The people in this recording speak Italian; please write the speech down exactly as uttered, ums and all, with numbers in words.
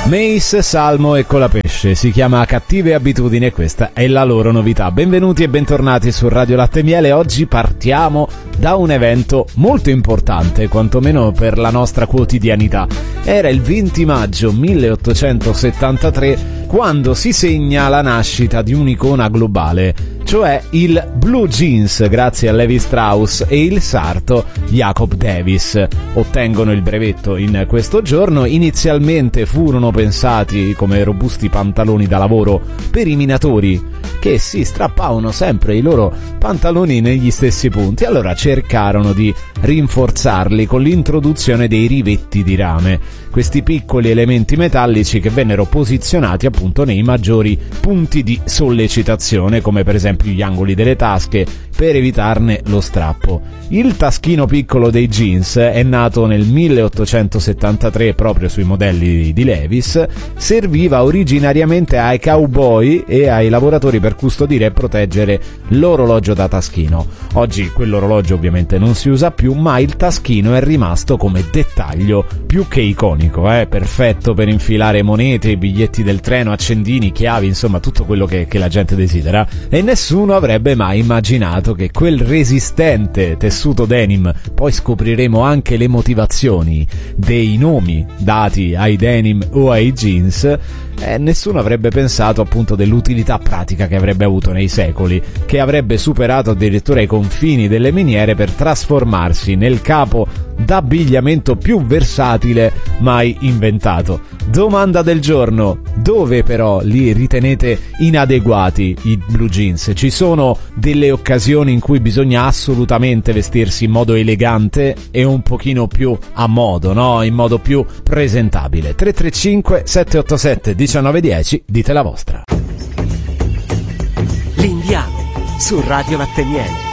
Mace, Salmo e Colapesce, si chiama Cattive Abitudini e questa è la loro novità. Benvenuti e bentornati su Radio Latte e Miele. Oggi partiamo da un evento molto importante, quantomeno per la nostra quotidianità. Era il venti maggio milleottocentosettantatré quando si segna la nascita di un'icona globale, cioè il blue jeans, grazie a Levi Strauss, e il sarto Jacob Davis. Ottengono il brevetto in questo giorno. Inizialmente furono pensati come robusti pantaloni da lavoro per i minatori, che si strappavano sempre i loro pantaloni negli stessi punti. Allora cercarono di rinforzarli con l'introduzione dei rivetti di rame, questi piccoli elementi metallici che vennero posizionati appunto nei maggiori punti di sollecitazione, come per esempio gli angoli delle tasche, per evitarne lo strappo. Il taschino piccolo dei jeans è nato nel milleottocentosettantatré proprio sui modelli di Levi's. Serviva originariamente ai cowboy e ai lavoratori per custodire e proteggere l'orologio da taschino. Oggi quell'orologio ovviamente non si usa più, ma il taschino è rimasto come dettaglio più che iconico, eh? Perfetto per infilare monete, biglietti del treno, accendini, chiavi, insomma tutto quello che, che la gente desidera. E nessuno avrebbe mai immaginato che quel resistente tessuto denim, poi scopriremo anche le motivazioni dei nomi dati ai denim o ai jeans, eh, nessuno avrebbe pensato appunto dell'utilità pratica che avrebbe avuto nei secoli, che avrebbe superato addirittura i confini delle miniere per trasformarsi nel capo d'abbigliamento più versatile mai inventato. Domanda del giorno: dove però li ritenete inadeguati i blue jeans? Ci sono delle occasioni in cui bisogna assolutamente vestirsi in modo elegante e un pochino più a modo, no? In modo più presentabile. tre tre cinque sette otto sette uno nove uno zero, dite la vostra. L'Indiano su Radio Latte e Miele.